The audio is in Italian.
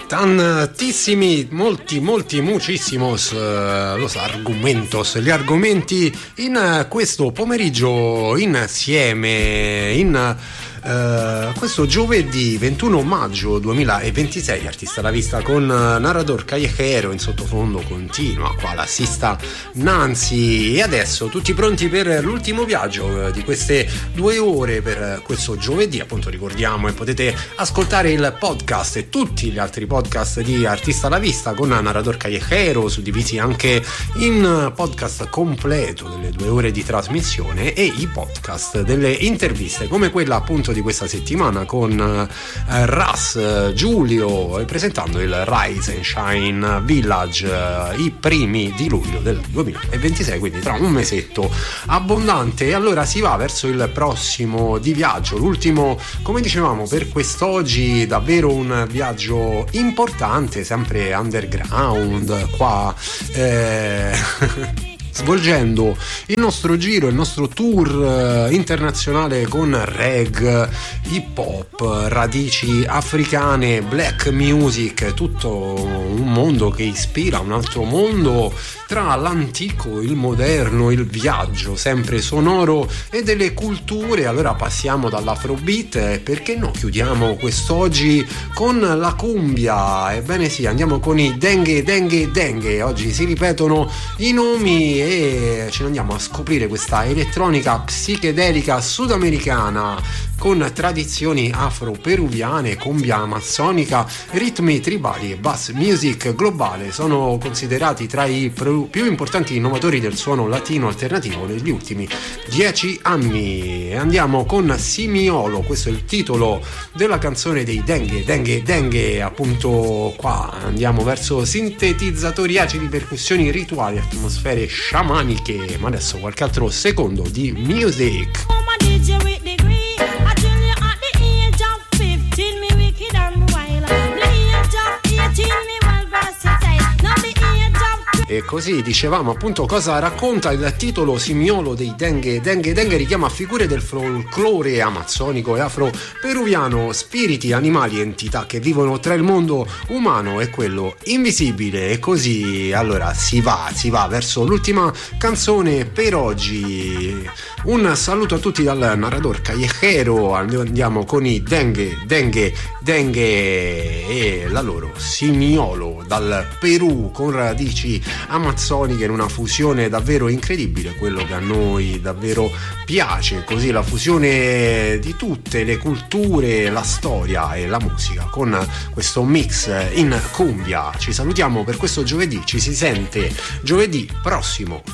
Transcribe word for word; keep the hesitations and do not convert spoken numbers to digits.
Tantissimi, molti, molti, muchísimos uh, los argumentos, gli argomenti in questo pomeriggio insieme in Uh, questo giovedì ventuno maggio duemilaventisei. Artista alla vista con uh, Narrador Callejero, in sottofondo continua qua l'assista Nancy, e adesso tutti pronti per l'ultimo viaggio uh, di queste due ore per uh, questo giovedì. Appunto ricordiamo, e potete ascoltare il podcast e tutti gli altri podcast di Artista alla vista con Narrador Callejero, suddivisi anche in uh, podcast completo delle due ore di trasmissione e i podcast delle interviste come quella appunto di questa settimana con uh, Ras uh, Giulio, presentando il Rise and Shine Village uh, i primi di luglio del duemilaventisei, quindi tra un mesetto abbondante. E allora si va verso il prossimo di viaggio, l'ultimo, come dicevamo, per quest'oggi, davvero un viaggio importante, sempre underground qua eh... svolgendo il nostro giro, il nostro tour internazionale con reggae, hip hop, radici africane, black music, tutto un mondo che ispira un altro mondo tra l'antico, il moderno, il viaggio sempre sonoro e delle culture. Allora passiamo dall'afrobeat e perché no chiudiamo quest'oggi con la cumbia. Ebbene sì, andiamo con i Dengue Dengue Dengue. Oggi si ripetono i nomi e ce ne andiamo a scoprire questa elettronica psichedelica sudamericana con tradizioni afro-peruviane, cumbia amazzonica, ritmi tribali e bass music globale. Sono considerati tra i più importanti innovatori del suono latino alternativo negli ultimi dieci anni. Andiamo con Simiolo, questo è il titolo della canzone dei Dengue Dengue Dengue. Appunto qua andiamo verso sintetizzatori acidi, percussioni rituali, atmosfere sciamaniche, ma adesso qualche altro secondo di music. E così dicevamo appunto cosa racconta il titolo Simiolo dei Dengue Dengue Dengue. Richiama figure del folklore amazzonico e afro-peruviano, spiriti, animali, entità che vivono tra il mondo umano e quello invisibile. E così allora si va, si va verso l'ultima canzone per oggi. Un saluto a tutti dal Narrador Callejero. Andiamo con i Dengue Dengue Dengue e la loro Simiolo dal Perù, con radici amazzoniche, in una fusione davvero incredibile, quello che a noi davvero piace, così la fusione di tutte le culture, la storia e la musica con questo mix in cumbia. Ci salutiamo per questo giovedì, ci si sente giovedì prossimo